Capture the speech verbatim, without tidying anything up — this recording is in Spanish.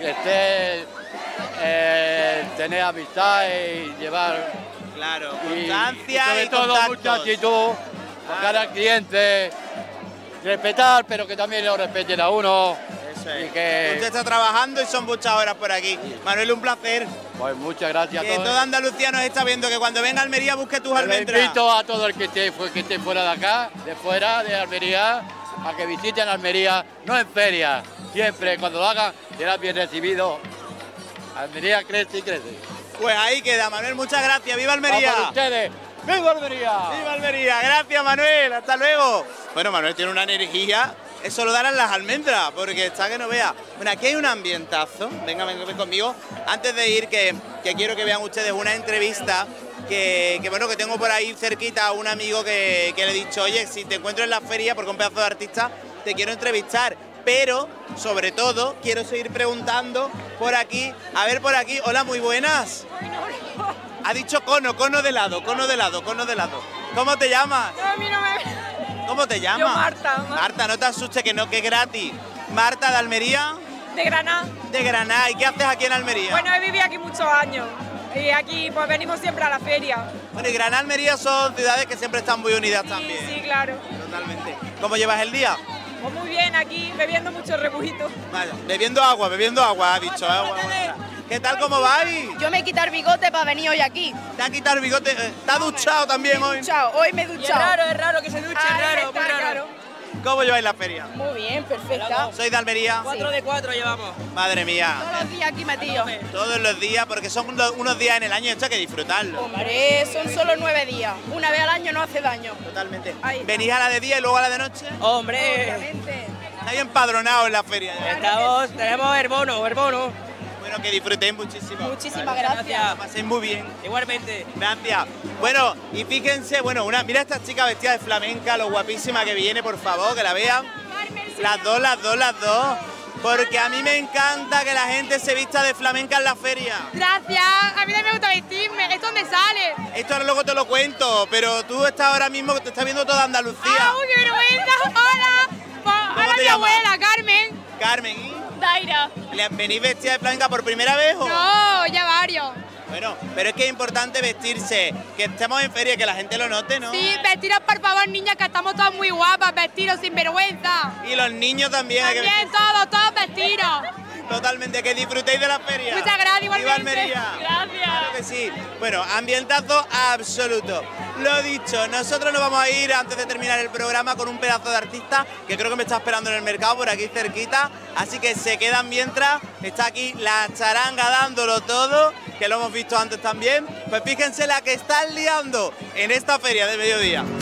esté, eh, tener amistad y llevar... Claro, y, constancia y sobre y todo contactos. mucha actitud, con cada cliente, respetar, pero que también lo respeten a uno. Eso es. Y que... Usted está trabajando y son muchas horas por aquí. Manuel, un placer. Pues muchas gracias a Que todos. toda Andalucía nos está viendo, que cuando venga a Almería busque tus Le almendras. invito a todo el que esté, que esté fuera de acá, de fuera, de Almería, a que visiten Almería, no en feria, siempre, cuando lo hagan, será bien recibido. Almería crece y crece. Pues ahí queda, Manuel, muchas gracias. ¡Viva Almería! ¡Vamos ustedes! ¡Viva Almería! ¡Viva Almería! Gracias, Manuel. Hasta luego. Bueno, Manuel tiene una energía. Eso lo darán las almendras, porque está que no vea. Bueno, aquí hay un ambientazo. Venga, venga, ven conmigo. Antes de ir, que, que quiero que vean ustedes una entrevista que, que, bueno, que tengo por ahí cerquita a un amigo que, que le he dicho, oye, si te encuentro en la feria, porque un pedazo de artista, te quiero entrevistar. Pero, sobre todo, quiero seguir preguntando por aquí. A ver, por aquí. Hola, muy buenas. Ha dicho cono, cono de lado, cono de lado, cono de lado. ¿Cómo te llamas? No, a mí no me... ¿Cómo te llamas? Yo, Marta, Marta. Marta, no te asustes, que no, que es gratis. Marta, ¿de Almería? De Granada. De Granada. ¿Y qué haces aquí en Almería? Bueno, he vivido aquí muchos años. Y aquí pues venimos siempre a la feria. Bueno, y Granada y Almería son ciudades que siempre están muy unidas Sí, también. sí, claro. Totalmente. ¿Cómo llevas el día? Pues muy bien aquí, bebiendo mucho rebujito. Vale, bebiendo agua, bebiendo agua, ha dicho. Agua, agua. ¿Qué tal, cómo vais? Yo me he quitado el bigote para venir hoy aquí. ¿Te ha quitado el bigote? Eh, ¿Te has duchado también hoy? Duchado, hoy me he Y es duchado. raro, es raro que se duche, Ah, es raro, está muy raro. claro. ¿Cómo lleváis la feria? Muy bien, perfecta. ¿Sois de Almería? Cuatro de cuatro llevamos. Madre mía. Todos los días aquí metido. Todos los días, porque son unos, unos días en el año, esto hay que disfrutarlo. Hombre, son solo nueve días. Una vez al año no hace daño. Totalmente. Ahí. ¿Venís a la de día y luego a la de noche? Hombre, Obviamente. Estáis empadronados en la feria ya. estamos, tenemos el bono, el bono. Bueno, que disfrutéis muchísimo. Muchísimas gracias. Lo paséis muy bien. Igualmente. Gracias. Bueno, y fíjense, bueno, una, mira a esta chica vestida de flamenca, lo guapísima que viene, por favor, que la vean. Las dos, las dos, las dos. Porque a mí me encanta que la gente se vista de flamenca en la feria. Gracias, a mí también me gusta vestirme, ¿esto dónde sale? Esto ahora luego te lo cuento, pero tú estás ahora mismo, te estás viendo toda Andalucía. ¡Ah, uy, qué vergüenza! ¡Hola! Pues, hola te mi llamas? abuela, Carmen. Carmen, ¿y? Daira. ¿Le- ¿venís vestida de flamenca por primera vez o...? No, ya varios. Bueno, pero es que es importante vestirse, que estemos en feria, que la gente lo note, ¿no? Sí, vestiros por favor, niñas, que estamos todas muy guapas, vestiros sin vergüenza. Y los niños también. hay que También todos, todos vestidos. Totalmente, que disfrutéis de la feria. Muchas gracias, ¡Viva igualmente. Almería! Gracias. Claro que sí. Bueno, ambientazo absoluto. Lo dicho, nosotros nos vamos a ir antes de terminar el programa con un pedazo de artista que creo que me está esperando en el mercado por aquí cerquita. Así que se quedan mientras está aquí la charanga dándolo todo, que lo hemos visto antes también. Pues fíjense la que están liando en esta feria del mediodía.